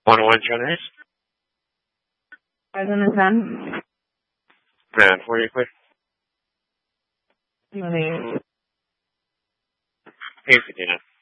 101 Jonas. Present and Son. Man, for you, quick. Money. Hey, Christina.